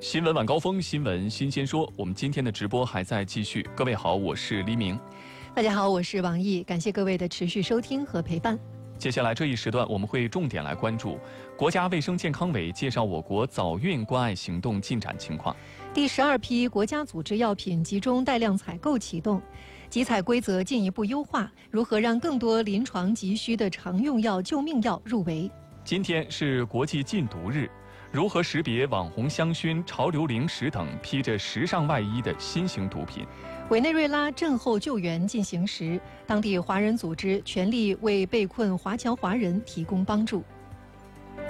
新闻晚高峰，新闻新鲜说。我们今天的直播还在继续。各位好，我是黎明。 大家好，我是王毅，感谢各位的持续收听和陪伴。 接下来这一时段，我们会重点来关注国家卫生健康委介绍我国早孕关爱行动进展情况。 第12批国家组织药品集中带量采购启动，集采规则进一步优化，如何让更多临床急需的常用药、救命药入围？ 今天是国际禁毒日，如何识别网红香薰、潮流零食等披着时尚外衣的新型毒品？ 委内瑞拉震后救援进行时，当地华人组织全力为被困华侨华人提供帮助。